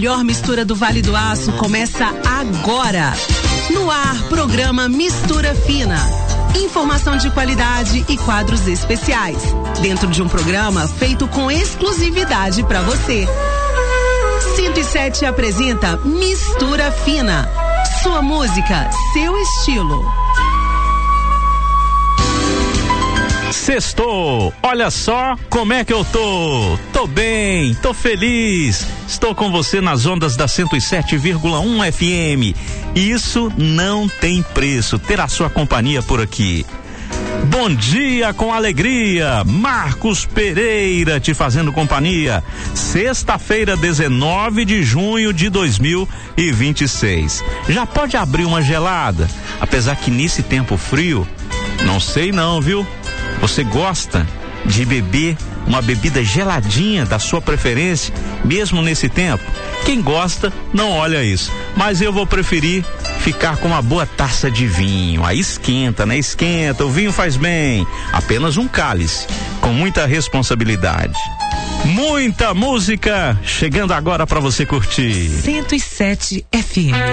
melhor mistura do Vale do Aço começa agora. No ar, programa Mistura Fina. Informação de qualidade e quadros especiais. Dentro de um programa feito com exclusividade para você. 107 apresenta Mistura Fina. Sua música, seu estilo. Sextou, olha só como é que eu tô. Tô bem, tô feliz. Estou com você nas ondas da 107,1 FM. Isso não tem preço, ter a sua companhia por aqui. Bom dia com alegria, Marcos Pereira te fazendo companhia. Sexta-feira, 19 de junho de 2026. Já pode abrir uma gelada, apesar que nesse tempo frio, não sei não, viu? Você gosta de beber uma bebida geladinha da sua preferência, mesmo nesse tempo? Quem gosta não olha isso, mas eu vou preferir ficar com uma boa taça de vinho. Aí esquenta, né? Esquenta, o vinho faz bem. Apenas um cálice, com muita responsabilidade. Muita música chegando agora para você curtir. 107 FM.